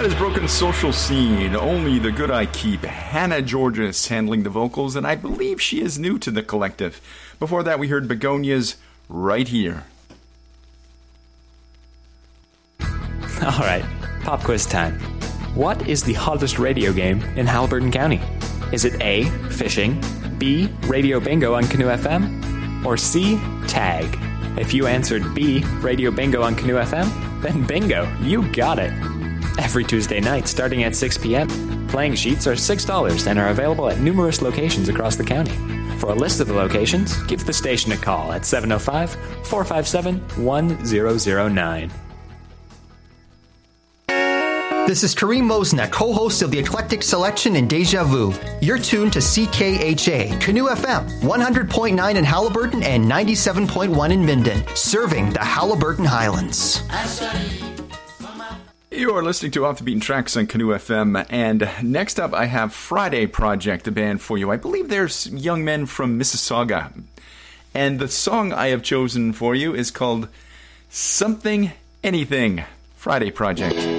is Broken Social Scene, Only the Good I Keep. Hannah Georges handling the vocals, and I believe she is new to the collective. Before that, we heard Begonias, Right Here. Alright, pop quiz time. What is the hottest radio game in Haliburton County? Is it A, fishing, B, radio bingo on Canoe FM, or C, tag? If you answered B, radio bingo on Canoe FM, then bingo, you got it. Every Tuesday night, starting at 6 p.m., playing sheets are $6 and are available at numerous locations across the county. For a list of the locations, give the station a call at 705-457-1009. This is Kareem Mosna, co-host of the Eclectic Selection in Deja Vu. You're tuned to CKHA, Canoe FM, 100.9 in Haliburton and 97.1 in Minden, serving the Haliburton Highlands. You are listening to Off the Beaten Tracks on Canoe FM, and next up I have Friday Project, a band for you. I believe there's young men from Mississauga, and the song I have chosen for you is called Something Anything. Friday Project.